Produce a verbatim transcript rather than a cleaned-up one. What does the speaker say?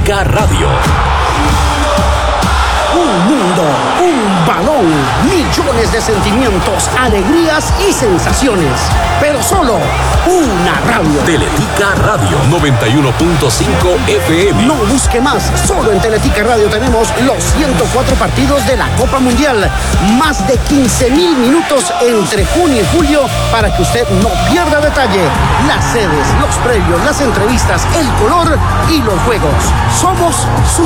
Teletica Radio. Un mundo, un balón, millones de sentimientos, alegrías y sensaciones, pero solo una radio. Teletica Radio noventa y uno punto cinco F M. No busque más, solo en Teletica Radio tenemos los ciento cuatro partidos de la Copa Mundial, más de quince mil minutos entre junio y julio para que usted no pierda detalle. Las sedes, los previos, las entrevistas, el color y los juegos. Somos su